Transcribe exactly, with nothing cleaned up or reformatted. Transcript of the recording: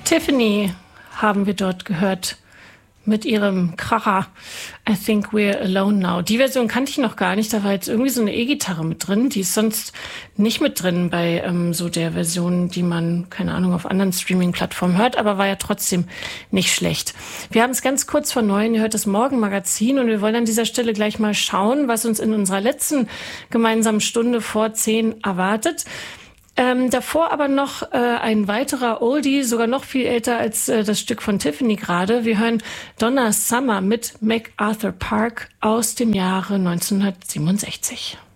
Tiffany haben wir dort gehört mit ihrem Kracher I Think We're Alone Now. Die Version kannte ich noch gar nicht, da war jetzt irgendwie so eine E-Gitarre mit drin, die ist sonst nicht mit drin bei ähm, so der Version, die man, keine Ahnung, auf anderen Streaming-Plattformen hört, aber war ja trotzdem nicht schlecht. Wir haben es ganz kurz vor neun, ihr hört das Morgenmagazin und wir wollen an dieser Stelle gleich mal schauen, was uns in unserer letzten gemeinsamen Stunde vor zehn erwartet. Ähm, davor aber noch äh, ein weiterer Oldie, sogar noch viel älter als äh, das Stück von Tiffany gerade. Wir hören Donna Summer mit MacArthur Park aus dem Jahre neunzehnhundertsiebenundsechzig.